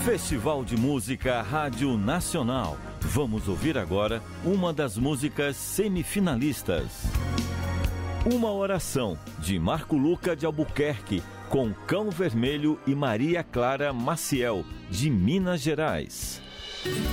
Festival de Música Rádio Nacional. Vamos ouvir agora uma das músicas semifinalistas. Uma Oração, de Marco Luca de Albuquerque, com Cão Vermelho e Maria Clara Maciel, de Minas Gerais.